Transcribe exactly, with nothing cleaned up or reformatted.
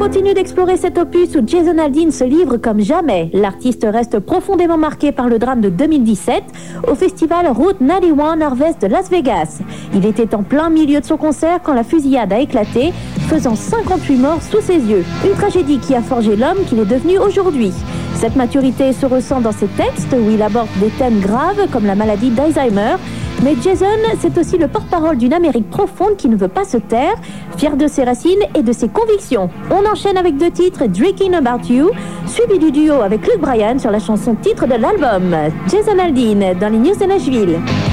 continue d'explorer cet opus où Jason Aldean se livre comme jamais. L'artiste reste profondément marqué par le drame de deux mille dix-sept au festival Route quatre-vingt-onze Nord-Est de Las Vegas. Il était en plein milieu de son concert quand la fusillade a éclaté, faisant cinquante-huit morts sous ses yeux. Une tragédie qui a forgé l'homme qu'il est devenu aujourd'hui. Cette maturité se ressent dans ses textes où il aborde des thèmes graves comme la maladie d'Alzheimer. Mais Jason, c'est aussi le porte-parole d'une Amérique profonde qui ne veut pas se taire, fier de ses racines et de ses convictions. On enchaîne avec deux titres, Drinking About You, suivi du duo avec Luke Bryan sur la chanson titre de l'album. Jason Aldean dans les News de Nashville.